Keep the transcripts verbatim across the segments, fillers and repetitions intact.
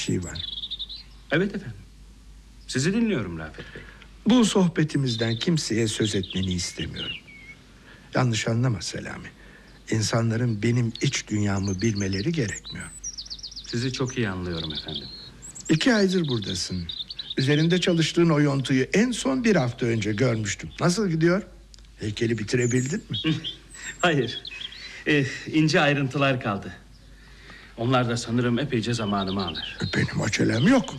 şey var. Evet efendim. Sizi dinliyorum Rafet Bey. Bu sohbetimizden kimseye söz etmeni istemiyorum. Yanlış anlama Selami. İnsanların benim iç dünyamı bilmeleri gerekmiyor. Sizi çok iyi anlıyorum efendim. İki aydır buradasın. Üzerinde çalıştığın o yontuyu en son bir hafta önce görmüştüm. Nasıl gidiyor? Heykeli bitirebildin mi? Hayır. Ee, ince ayrıntılar kaldı. Onlar da sanırım epeyce zamanımı alır. Benim acelem yok.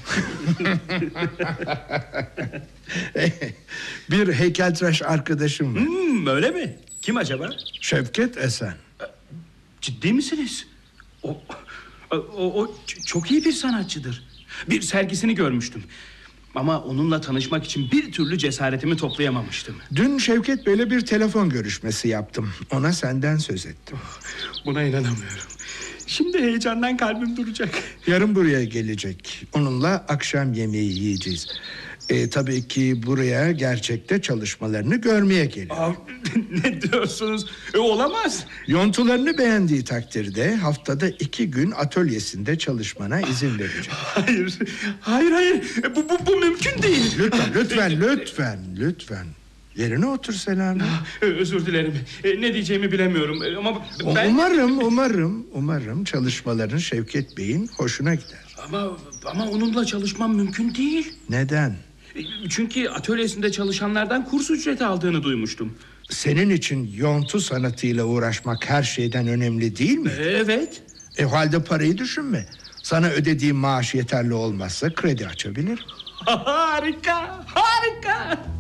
Bir heykeltıraş arkadaşım var. Hmm, öyle mi? Kim acaba? Şevket Esen. Ciddi misiniz? O, o, o çok iyi bir sanatçıdır. Bir sergisini görmüştüm. Ama onunla tanışmak için bir türlü cesaretimi toplayamamıştım. Dün Şevket Bey'le bir telefon görüşmesi yaptım. Ona senden söz ettim. Buna inanamıyorum. Şimdi heyecandan kalbim duracak. Yarın buraya gelecek. Onunla akşam yemeği yiyeceğiz. E, tabii ki buraya gerçekte çalışmalarını görmeye geliyor. Aa, ne diyorsunuz? E, olamaz. Yontularını beğendiği takdirde haftada iki gün atölyesinde çalışmana izin verecek. Hayır, hayır, hayır. E, bu, bu, bu mümkün değil. Lütfen, lütfen, lütfen, lütfen. Yerine otur Selami. E, özür dilerim. E, ne diyeceğimi bilemiyorum. E, ama ben... Umarım, umarım, umarım çalışmaların Şevket Bey'in hoşuna gider. Ama, ama onunla çalışmam mümkün değil. Neden? E, çünkü atölyesinde çalışanlardan kurs ücreti aldığını duymuştum. Senin için yontu sanatıyla uğraşmak her şeyden önemli değil mi? E, evet. E halde parayı düşünme. Sana ödediğim maaş yeterli olmazsa kredi açabilir. Harika, harika.